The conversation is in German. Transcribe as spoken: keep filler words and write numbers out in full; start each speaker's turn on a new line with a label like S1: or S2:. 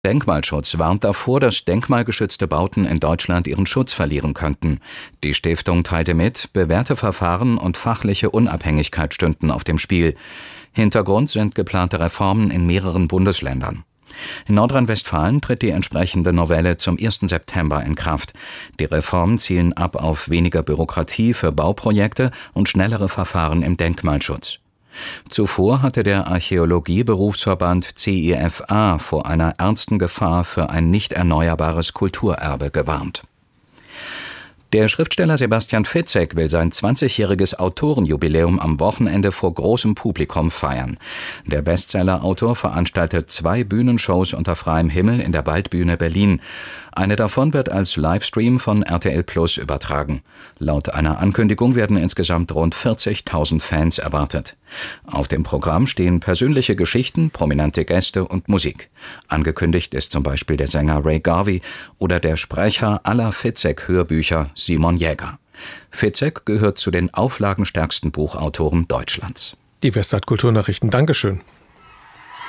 S1: Denkmalschutz warnt davor, dass denkmalgeschützte Bauten in Deutschland ihren Schutz verlieren könnten. Die Stiftung teilte mit, bewährte Verfahren und fachliche Unabhängigkeit stünden auf dem Spiel. Hintergrund sind geplante Reformen in mehreren Bundesländern. In Nordrhein-Westfalen tritt die entsprechende Novelle zum ersten September in Kraft. Die Reformen zielen ab auf weniger Bürokratie für Bauprojekte und schnellere Verfahren im Denkmalschutz. Zuvor hatte der Archäologie-Berufsverband C I F A vor einer ernsten Gefahr für ein nicht erneuerbares Kulturerbe gewarnt. Der Schriftsteller Sebastian Fitzek will sein zwanzigjähriges Autorenjubiläum am Wochenende vor großem Publikum feiern. Der Bestseller-Autor veranstaltet zwei Bühnenshows unter freiem Himmel in der Waldbühne Berlin. Eine davon wird als Livestream von R T L Plus übertragen. Laut einer Ankündigung werden insgesamt rund vierzigtausend Fans erwartet. Auf dem Programm stehen persönliche Geschichten, prominente Gäste und Musik. Angekündigt ist zum Beispiel der Sänger Ray Garvey oder der Sprecher aller Fitzek-Hörbücher Simon Jäger. Fitzek gehört zu den auflagenstärksten Buchautoren Deutschlands.
S2: Die Westzeit Kulturnachrichten. Dankeschön.